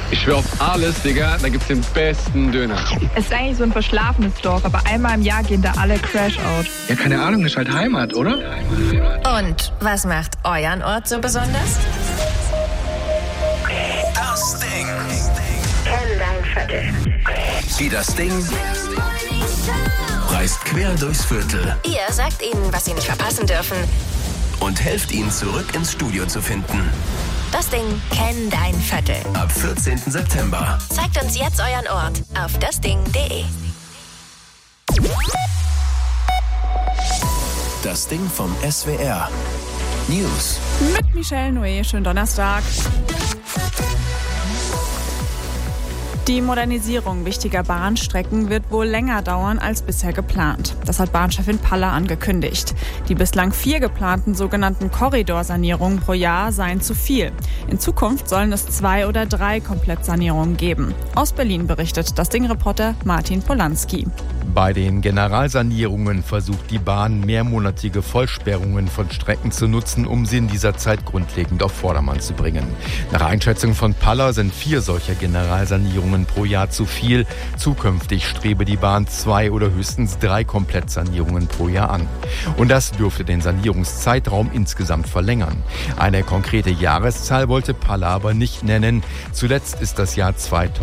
Ich schwör auf alles, Digga, da gibt's den besten Döner. Es ist eigentlich so ein verschlafenes Dorf, aber einmal im Jahr gehen da alle Crash-out. Ja, keine Ahnung, ist halt Heimat, oder? Und was macht euren Ort so besonders? Das Ding. Kenn dein Viertel. Die Das Ding reist quer durchs Viertel Ihr sagt ihnen, was sie nicht verpassen dürfen. und helft ihnen zurück ins Studio zu finden. Das Ding Kenn dein Viertel. Ab 14. September. Zeigt uns jetzt euren Ort auf dasding.de. Das Ding vom SWR. News. Mit Michelle Noé, schönen Donnerstag. Die Modernisierung wichtiger Bahnstrecken wird wohl länger dauern als bisher geplant. Das hat Bahnchefin Paller angekündigt. Die bislang 4 geplanten sogenannten Korridorsanierungen pro Jahr seien zu viel. In Zukunft sollen es 2 oder 3 Komplettsanierungen geben. Aus Berlin berichtet das Ding-Reporter Martin Polanski. Bei den Generalsanierungen versucht die Bahn, mehrmonatige Vollsperrungen von Strecken zu nutzen, um sie in dieser Zeit grundlegend auf Vordermann zu bringen. Nach Einschätzung von Paller sind 4 solcher Generalsanierungen pro Jahr zu viel. Zukünftig strebe die Bahn 2 oder höchstens 3 Komplettsanierungen pro Jahr an. Und das dürfte den Sanierungszeitraum insgesamt verlängern. Eine konkrete Jahreszahl wollte Paller aber nicht nennen. Zuletzt ist das Jahr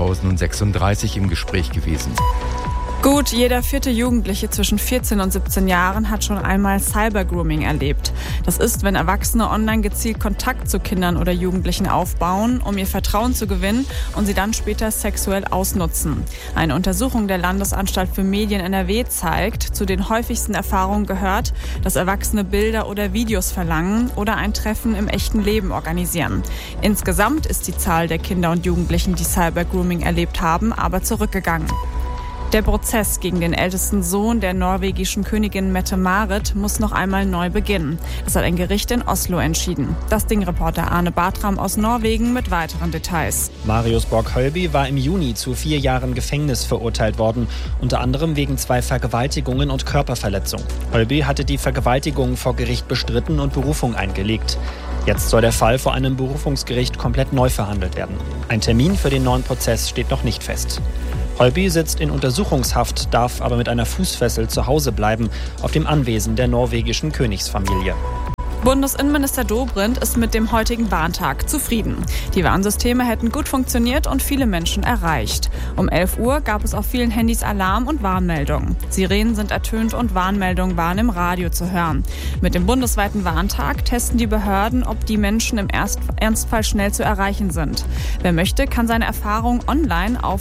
2036 im Gespräch gewesen. Gut, jeder 4. Jugendliche zwischen 14 und 17 Jahren hat schon einmal Cybergrooming erlebt. Das ist, wenn Erwachsene online gezielt Kontakt zu Kindern oder Jugendlichen aufbauen, um ihr Vertrauen zu gewinnen und sie dann später sexuell ausnutzen. Eine Untersuchung der Landesanstalt für Medien NRW zeigt, zu den häufigsten Erfahrungen gehört, dass Erwachsene Bilder oder Videos verlangen oder ein Treffen im echten Leben organisieren. Insgesamt ist die Zahl der Kinder und Jugendlichen, die Cybergrooming erlebt haben, aber zurückgegangen. Der Prozess gegen den ältesten Sohn der norwegischen Königin Mette-Marit muss noch einmal neu beginnen. Das hat ein Gericht in Oslo entschieden. Das Ding-Reporter Arne Bartram aus Norwegen mit weiteren Details. Marius Borg-Hölby war im Juni zu 4 Jahren Gefängnis verurteilt worden, unter anderem wegen 2 Vergewaltigungen und Körperverletzung. Hölby hatte die Vergewaltigungen vor Gericht bestritten und Berufung eingelegt. Jetzt soll der Fall vor einem Berufungsgericht komplett neu verhandelt werden. Ein Termin für den neuen Prozess steht noch nicht fest. Hölby sitzt in Untersuchungshaft, darf aber mit einer Fußfessel zu Hause bleiben, auf dem Anwesen der norwegischen Königsfamilie. Bundesinnenminister Dobrindt ist mit dem heutigen Warntag zufrieden. Die Warnsysteme hätten gut funktioniert und viele Menschen erreicht. Um 11 Uhr gab es auf vielen Handys Alarm- und Warnmeldungen. Sirenen sind ertönt und Warnmeldungen waren im Radio zu hören. Mit dem bundesweiten Warntag testen die Behörden, ob die Menschen im Ernstfall schnell zu erreichen sind. Wer möchte, kann seine Erfahrungen online auf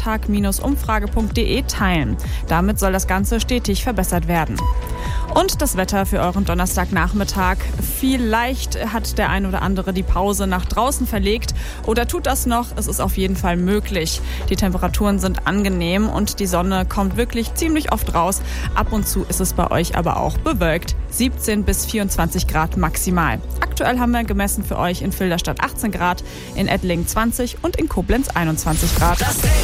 warntag-umfrage.de teilen. Damit soll das Ganze stetig verbessert werden. Und das Wetter für euren Donnerstagnachmittag. Vielleicht hat der ein oder andere die Pause nach draußen verlegt oder tut das noch. Es ist auf jeden Fall möglich. Die Temperaturen sind angenehm und die Sonne kommt wirklich ziemlich oft raus. Ab und zu ist es bei euch aber auch bewölkt. 17 bis 24 Grad maximal. Aktuell haben wir gemessen für euch in Filderstadt 18 Grad, in Ettlingen 20 und in Koblenz 21 Grad. Das Ding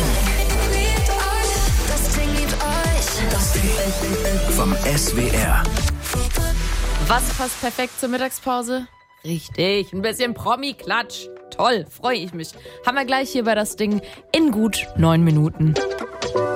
vom SWR. Was passt perfekt zur Mittagspause? Richtig, ein bisschen Promi-Klatsch. Toll, freue ich mich. Haben wir gleich hier bei das Ding in gut 9 Minuten.